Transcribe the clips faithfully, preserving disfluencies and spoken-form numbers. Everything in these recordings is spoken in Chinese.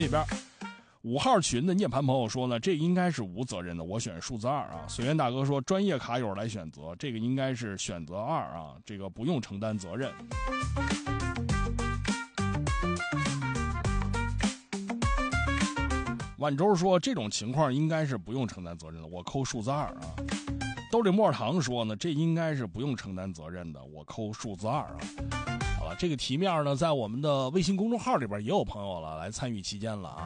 这边五号群的涅槃朋友说呢，这应该是无责任的，我选数字二啊。水源大哥说，专业卡友来选择，这个应该是选择二啊，这个不用承担责任。万周说，这种情况应该是不用承担责任的，我扣数字二啊。兜里沫糖说呢，这应该是不用承担责任的，我扣数字二啊。好了，这个题面呢，在我们的微信公众号里边也有朋友了来参与期间了啊。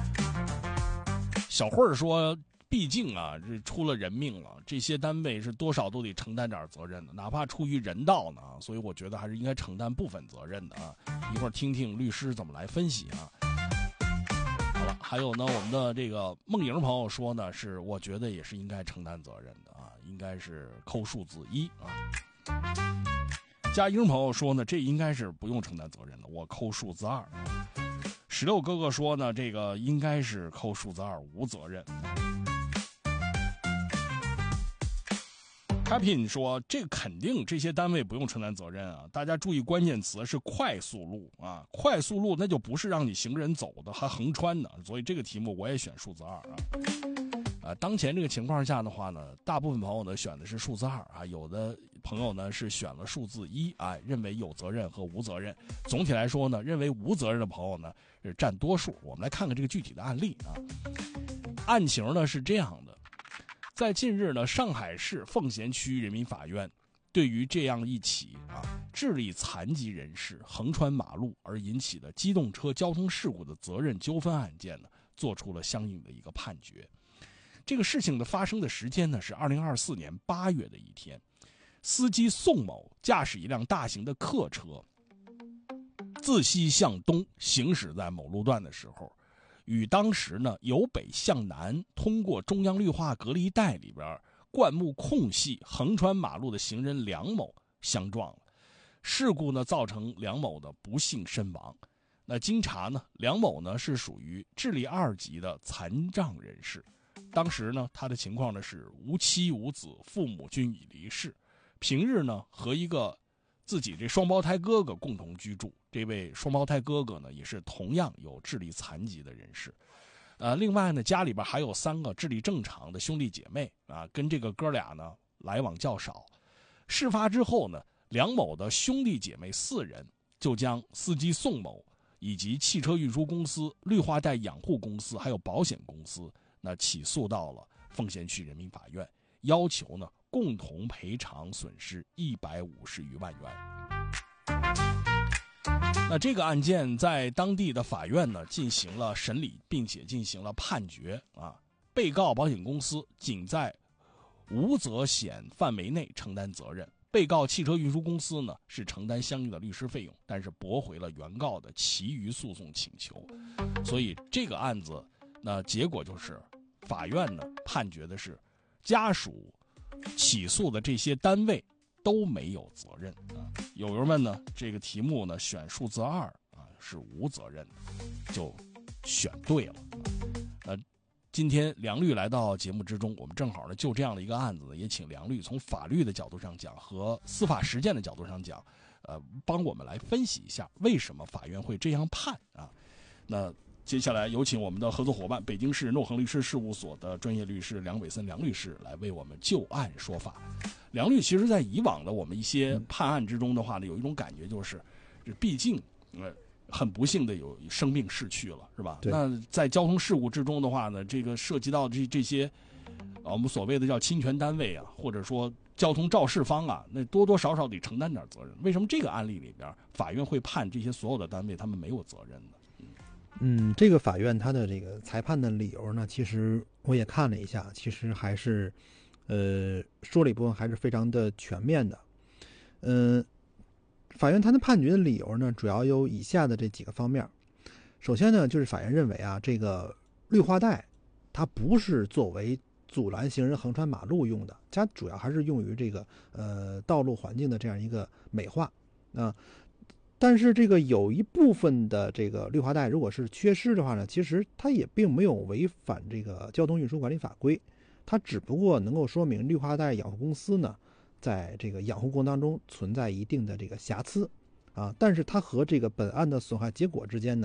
小慧儿说，毕竟啊，这出了人命了，这些单位是多少都得承担点责任的，哪怕出于人道呢，所以我觉得还是应该承担部分责任的啊。一会儿听听律师怎么来分析啊。好了，还有呢，我们的这个梦莹朋友说呢，是我觉得也是应该承担责任的啊，应该是扣数字一啊。佳英朋友说呢，这应该是不用承担责任的，我扣数字二。石榴哥哥说呢，这个应该是扣数字二，无责任。Capin 说，这肯定这些单位不用承担责任啊！大家注意关键词是快速路啊，快速路那就不是让你行人走的，还横穿的，所以这个题目我也选数字二啊。啊，当前这个情况下的话呢，大部分朋友呢选的是数字二啊，有的朋友呢是选了数字一啊，认为有责任和无责任。总体来说呢，认为无责任的朋友呢是占多数。我们来看看这个具体的案例啊。案情呢是这样的，在近日呢，上海市奉贤区人民法院对于这样一起啊智力残疾人士横穿马路而引起的机动车交通事故的责任纠纷案件呢，做出了相应的一个判决。这个事情的发生的时间呢是二零二四年八月的一天，司机宋某驾驶一辆大型的客车，自西向东行驶在某路段的时候，与当时呢由北向南通过中央绿化隔离带里边灌木空隙横穿马路的行人梁某相撞了。事故呢造成梁某的不幸身亡。那经查呢，梁某呢是属于智力二级的残障人士。当时呢，他的情况呢是无妻无子，父母均已离世。平日呢和一个自己这双胞胎哥哥共同居住。这位双胞胎哥哥呢也是同样有智力残疾的人士。呃，另外呢，家里边还有三个智力正常的兄弟姐妹啊，跟这个哥俩呢来往较少。事发之后呢，梁某的兄弟姐妹四人就将司机宋某以及汽车运输公司、绿化带养护公司还有保险公司那起诉到了奉贤区人民法院，要求呢共同赔偿损失一百五十余万元。那这个案件在当地的法院呢进行了审理，并且进行了判决啊。被告保险公司仅在无责险范围内承担责任，被告汽车运输公司呢是承担相应的律师费用，但是驳回了原告的其余诉讼请求。所以这个案子那结果就是法院呢判决的是家属起诉的这些单位都没有责任啊。友友们呢，这个题目呢选数字二啊是无责任的，就选对了。呃，今天梁律来到节目之中，我们正好呢就这样的一个案子呢，也请梁律从法律的角度上讲和司法实践的角度上讲，呃，帮我们来分析一下为什么法院会这样判啊。那接下来有请我们的合作伙伴，北京市诺恒律师事务所的专业律师梁伟森梁律师来为我们就案说法。梁律其实在以往的我们一些判案之中的话呢，有一种感觉就是，毕竟呃很不幸的有生命逝去了，是吧？那在交通事故之中的话呢，这个涉及到这这些啊我们所谓的叫侵权单位啊，或者说交通肇事方啊，那多多少少得承担点责任。为什么这个案例里边法院会判这些所有的单位他们没有责任呢？ 嗯，这个法院它的这个裁判的理由呢，其实我也看了一下，其实还是，呃，说了一部分还是非常的全面的。嗯、呃，法院它的判决的理由呢，主要有以下的这几个方面。首先呢，就是法院认为啊，这个绿化带它不是作为阻拦行人横穿马路用的，它主要还是用于这个呃道路环境的这样一个美化啊。但是这个有一部分的这个绿化带如果是缺失的话呢，其实它也并没有违反这个交通运输管理法规，它只不过能够说明绿化带养护公司呢在这个养护过程当中存在一定的这个瑕疵啊，但是它和这个本案的损害结果之间呢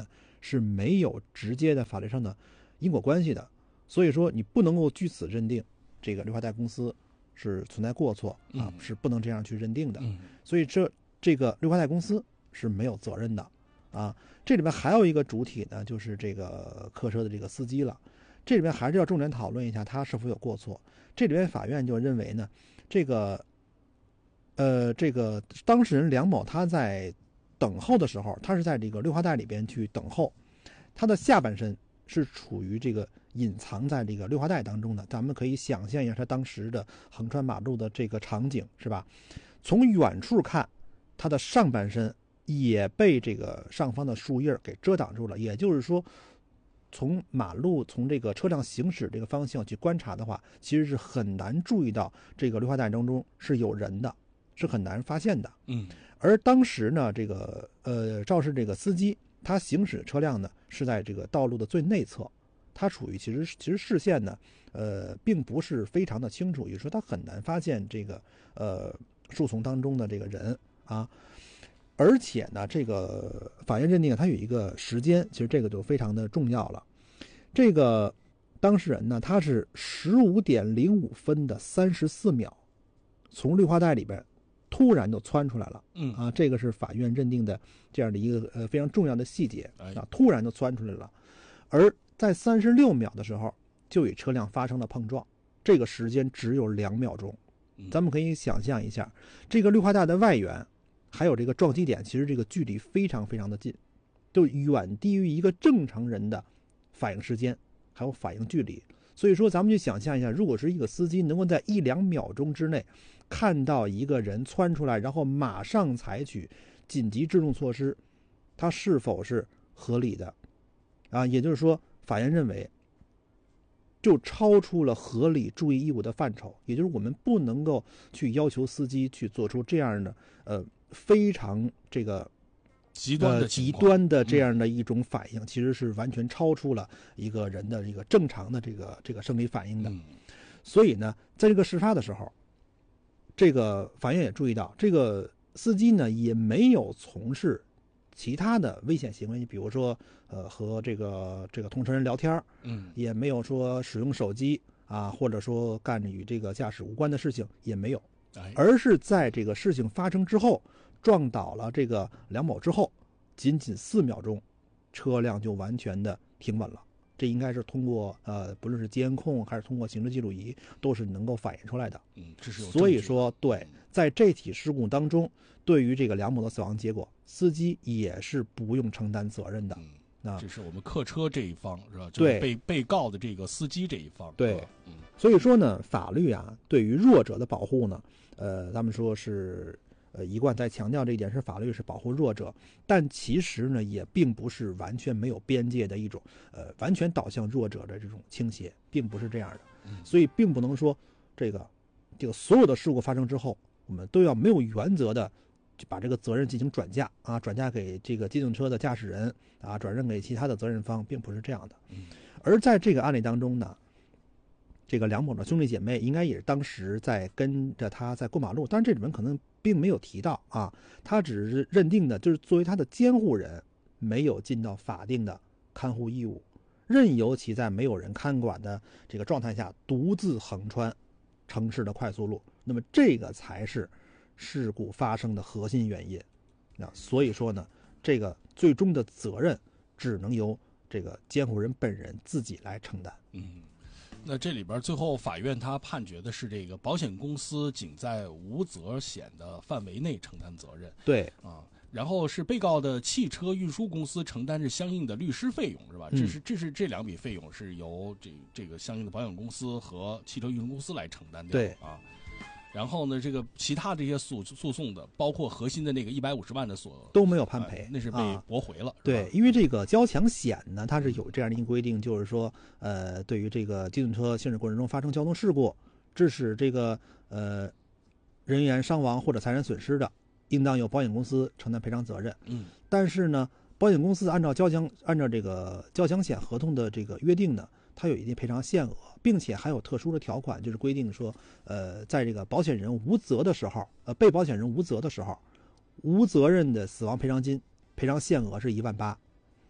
是没有直接的法律上的因果关系的，所以说你不能够据此认定这个绿化带公司是存在过错啊， 嗯、 是不能这样去认定的。 嗯、 所以这这个绿化带公司是没有责任的啊。这里面还有一个主体呢，就是这个客车的这个司机了。这里面还是要重点讨论一下他是否有过错。这里面法院就认为呢，这个呃这个当事人梁某他在等候的时候，他是在这个绿化带里边去等候，他的下半身是处于这个隐藏在这个绿化带当中的。咱们可以想象一下他当时的横穿马路的这个场景，是吧？从远处看，他的上半身也被这个上方的树叶给遮挡住了。也就是说，从马路从这个车辆行驶这个方向去观察的话，其实是很难注意到这个绿化带当中是有人的，是很难发现的。 嗯， 而当时呢，这个呃肇事这个司机他行驶的车辆呢是在这个道路的最内侧，他处于其实其实视线呢呃并不是非常的清楚，也就是说他很难发现这个呃树丛当中的这个人啊。而且呢，这个法院认定它有一个时间，其实这个就非常的重要了。这个当事人呢，他是十五点零五分的三十四秒，从绿化带里边突然就窜出来了。 嗯啊，这个是法院认定的这样的一个呃非常重要的细节啊，突然就窜出来了。而在三十六秒的时候，就与车辆发生了碰撞，这个时间只有两秒钟。咱们可以想象一下，这个绿化带的外缘还有这个撞击点，其实这个距离非常非常的近，就远低于一个正常人的反应时间还有反应距离。所以说咱们就想象一下，如果是一个司机能够在一两秒钟之内看到一个人窜出来，然后马上采取紧急制动措施，它是否是合理的啊？也就是说，法院认为就超出了合理注意义务的范畴，也就是我们不能够去要求司机去做出这样的呃非常这个极端的、 呃、极端的这样的一种反应，嗯、其实是完全超出了一个人的一个正常的这个这个生理反应的。 嗯、 所以呢，在这个事发的时候，这个法院也注意到，这个司机呢也没有从事其他的危险行为，比如说呃和这个这个同车人聊天， 嗯， 也没有说使用手机啊，或者说干与这个驾驶无关的事情也没有，而是在这个事情发生之后撞倒了这个梁某之后，仅仅四秒钟，车辆就完全的停稳了。这应该是通过呃，不论是监控还是通过行车记录仪，都是能够反映出来的。 嗯，这是有。 所以说，对，在这起事故当中，对于这个梁某的死亡结果，司机也是不用承担责任的。 嗯，啊，这是我们客车这一方是吧？ 对， 被被告的这个司机这一方。 对， 嗯， 所以说呢，法律啊，对于弱者的保护呢，呃，咱们说是。呃，一贯在强调这一点，是法律是保护弱者，但其实呢，也并不是完全没有边界的一种，呃，完全导向弱者的这种倾斜，并不是这样的。所以，并不能说这个这个所有的事故发生之后，我们都要没有原则的就把这个责任进行转嫁啊，转嫁给这个机动车的驾驶人啊，转让给其他的责任方，并不是这样的。而在这个案例当中呢，这个梁某的兄弟姐妹应该也是当时在跟着他在过马路，当然这里面可能并没有提到啊，他只是认定的就是作为他的监护人没有尽到法定的看护义务，任由其在没有人看管的这个状态下独自横穿城市的快速路，那么这个才是事故发生的核心原因。那所以说呢，这个最终的责任只能由这个监护人本人自己来承担。 嗯。那这里边最后法院他判决的是这个保险公司仅在无责险的范围内承担责任。 对啊，然后是被告的汽车运输公司承担着相应的律师费用，是吧？ 嗯、 这是这是这两笔费用是由这这个相应的保险公司和汽车运输公司来承担掉。 对啊。然后呢，这个其他这些诉诉讼的，包括核心的那个一百五十万的所都没有判赔， 呃、那是被驳回了。 啊、对，因为这个交强险呢，它是有这样的一个规定，就是说，呃，对于这个机动车行驶过程中发生交通事故，致使这个呃人员伤亡或者财产损失的，应当由保险公司承担赔偿责任。 嗯， 但是呢，保险公司按照交强按照这个交强险合同的这个约定呢，它有一定赔偿限额，并且还有特殊的条款，就是规定说，呃，在这个保险人无责的时候，呃，被保险人无责的时候，无责任的死亡赔偿金赔偿限额是一万八，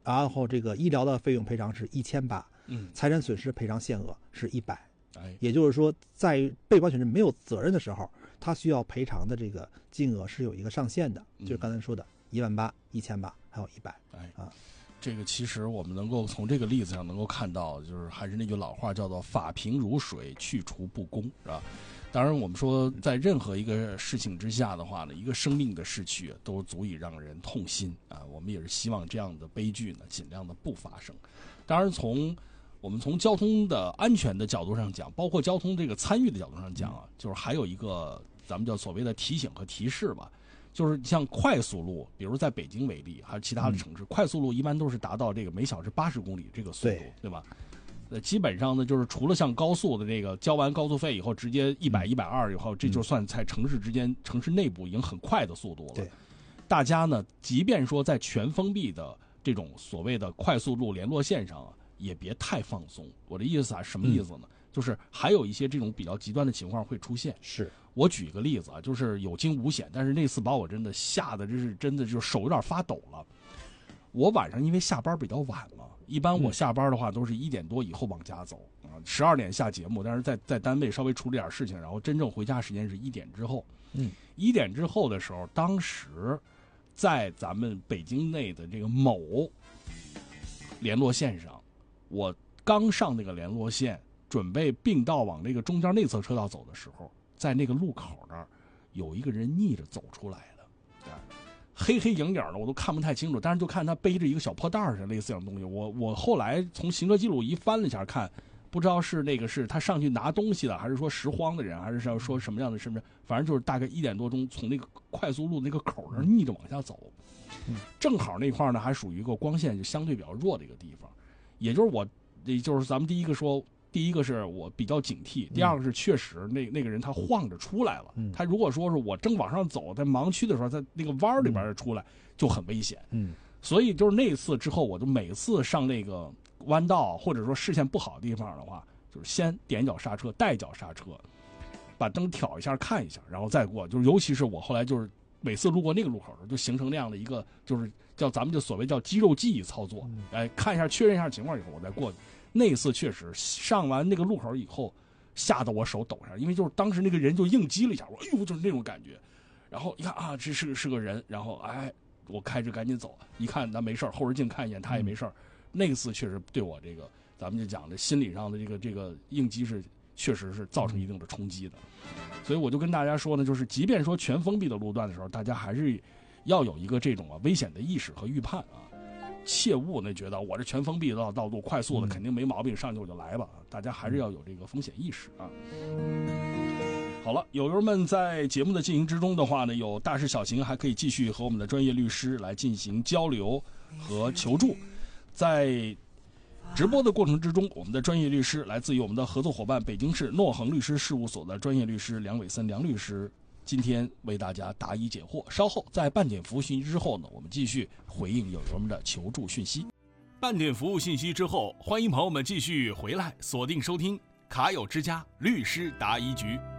然后这个医疗的费用赔偿是一千八， 嗯， 财产损失赔偿限额是一百。 哎， 也就是说，在被保险人没有责任的时候，他需要赔偿的这个金额是有一个上限的， 嗯、 就是刚才说的一万八、一千八，还有一百。 哎啊， 这个其实我们能够从这个例子上能够看到，就是还是那句老话，叫做法平如水，去除不公，是吧？当然，我们说在任何一个事情之下的话呢，一个生命的逝去都足以让人痛心啊。我们也是希望这样的悲剧呢，尽量的不发生。当然，从我们从交通的安全的角度上讲，包括交通这个参与的角度上讲啊，就是还有一个咱们叫所谓的提醒和提示吧。就是像快速路，比如在北京为例，还有其他的城市，嗯、快速路一般都是达到这个每小时八十公里这个速度， 对, 对吧？呃，基本上呢，就是除了像高速的这个交完高速费以后，直接一百、一百二以后，这就算在城市之间、嗯、城市内部已经很快的速度了。 对， 大家呢，即便说在全封闭的这种所谓的快速路联络线上啊，也别太放松。我的意思啊，什么意思呢？嗯、就是还有一些这种比较极端的情况会出现。 是。 我举一个例子啊，就是有惊无险，但是那次把我真的吓得，真是真的就手有点发抖了。我晚上因为下班比较晚嘛，一般我下班的话都是一点多以后往家走啊，十二点下节目，但是在在单位稍微处理点事情，然后真正回家时间是一点之后。 嗯， 一点之后的时候，当时在咱们北京内的这个某联络线上，我刚上那个联络线，准备并道往那个中间内侧车道走的时候。在那个路口那儿，有一个人逆着走出来的，啊，黑黑影影的，我都看不太清楚。但是就看他背着一个小破袋儿似的类似这样东西。我我后来从行车记录仪翻了一下看，不知道是那个是他上去拿东西的，还是说拾荒的人，还是说什么样的身份？反正就是大概一点多钟从那个快速路那个口那儿逆着往下走， 嗯，正好那块呢还属于一个光线就相对比较弱的一个地方，也就是我，也就是咱们第一个说。第一个是我比较警惕，第二个是确实那那个人他晃着出来了， 嗯、 他如果说是我正往上走，在盲区的时候，在那个弯里边出来、嗯、就很危险。 嗯， 所以就是那次之后，我就每次上那个弯道或者说视线不好的地方的话，就是先点脚刹车，带脚刹车，把灯挑一下看一下，然后再过。就是尤其是我后来就是每次路过那个路口，就形成那样的一个就是叫咱们就所谓叫肌肉记忆操作， 嗯、 哎，看一下确认一下情况以后，我再过去。那次确实上完那个路口以后，吓得我手抖上，因为就是当时那个人就应激了一下，我哎呦就是那种感觉，然后一看啊，这是是个人，然后哎，我开着赶紧走，一看他没事，后视镜看一眼他也没事，嗯、那次确实对我这个咱们就讲的心理上的这个这个应激是确实是造成一定的冲击的，所以我就跟大家说呢，就是即便说全封闭的路段的时候，大家还是要有一个这种啊危险的意识和预判啊。切勿那觉得我这全封闭的道路快速的肯定没毛病，上去我就来吧。大家还是要有这个风险意识啊。好了，友友们在节目的进行之中的话呢，有大事小情，还可以继续和我们的专业律师来进行交流和求助。在直播的过程之中，我们的专业律师来自于我们的合作伙伴北京市诺恒律师事务所的专业律师梁伟森梁律师。今天为大家答疑解惑，稍后在半点服务信息之后呢，我们继续回应友友们的求助讯息。半点服务信息之后，欢迎朋友们继续回来锁定收听卡友之家律师答疑局。